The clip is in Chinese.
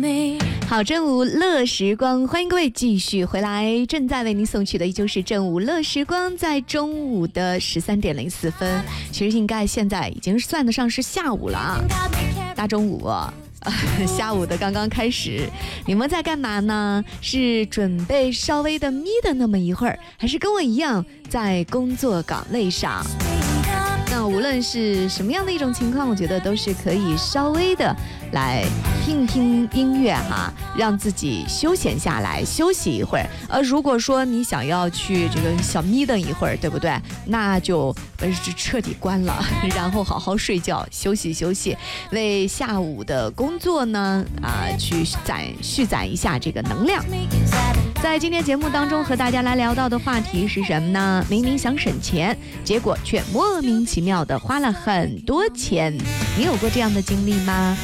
好，正午乐时光，欢迎各位继续回来。正在为您送去的依旧是正午乐时光，在中午的13:04。其实应该现在已经算得上是下午了啊，大中午下午的刚刚开始，你们在干嘛呢？是准备稍微的眯的那么一会儿，还是跟我一样在工作岗位上？那无论是什么样的一种情况，我觉得都是可以稍微的来听听音乐哈，让自己休闲下来，休息一会儿。如果说你想要去这个小眯瞪一会儿，对不对？那就彻底关了，然后好好睡觉，休息休息，为下午的工作呢去续载一下这个能量。在今天节目当中和大家来聊到的话题是什么呢？明明想省钱，结果却莫名其妙的花了很多钱。你有过这样的经历吗？